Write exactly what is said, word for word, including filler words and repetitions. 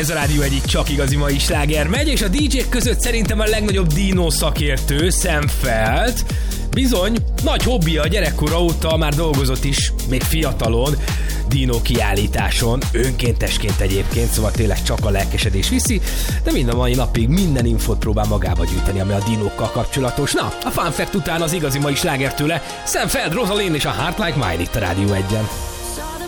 Ez a Rádió egyik csak igazi mai sláger megy, és a dé jék között szerintem a legnagyobb dino szakértő, Sam Feldt. Bizony, nagy hobbija a gyerekkora óta, már dolgozott is, még fiatalon, dino kiállításon, önkéntesként egyébként, szóval tényleg csak a lelkesedés viszi, de mind a mai napig minden infót próbál magába gyűjteni, ami a dinókkal kapcsolatos. Na, a fun fact után az igazi mai sláger tőle, Sam Feldt, Rosalind és a Heart Like Mine itt a Rádió egyen.